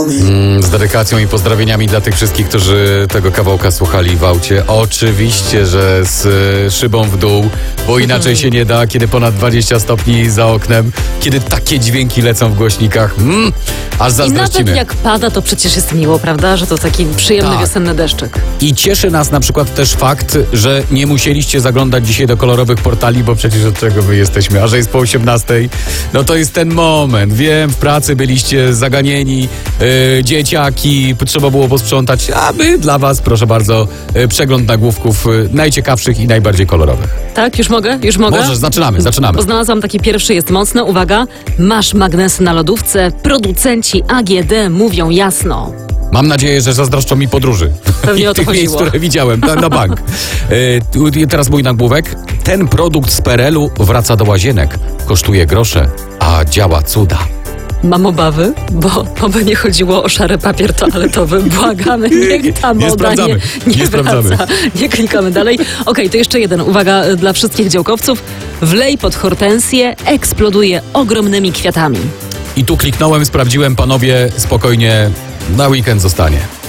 Z dedykacją i pozdrowieniami dla tych wszystkich, którzy tego kawałka słuchali w aucie. Oczywiście, że z szybą w dół, bo inaczej się nie da, kiedy ponad 20 stopni za oknem, kiedy takie dźwięki lecą w głośnikach. Aż I zazdrościmy. nawet jak pada, to przecież jest miło, prawda? Że to taki przyjemny Tak. wiosenny deszczyk. I cieszy nas na przykład też fakt, że nie musieliście zaglądać dzisiaj do kolorowych portali, bo przecież od czego my jesteśmy, a że jest po 18, no to jest ten moment. Wiem, w pracy byliście zaganieni, dzieciaki, trzeba było posprzątać, a my dla was, proszę bardzo, przegląd nagłówków najciekawszych i najbardziej kolorowych. Tak? Już mogę? Już mogę? Możesz, zaczynamy. Bo znalazłam taki pierwszy, jest mocny. Uwaga, masz magnesy na lodówce, producenci AGD mówią jasno. Mam nadzieję, że zazdroszczą mi podróży. Pewnie I o to tych miejsc, chodziło. które widziałem na bank. Teraz mój nagłówek. Ten produkt z PRL-u wraca do łazienek. Kosztuje grosze, a działa cuda. Mam obawy, bo oby nie chodziło o szary papier toaletowy. Błagamy, niech ta moda sprawdzamy. nie Nie sprawdzamy. wraca. Nie klikamy dalej. Okej, to jeszcze jeden. Uwaga dla wszystkich działkowców. Wlej pod hortensję, eksploduje ogromnymi kwiatami. I tu kliknąłem, sprawdziłem, panowie, spokojnie, na weekend zostanie.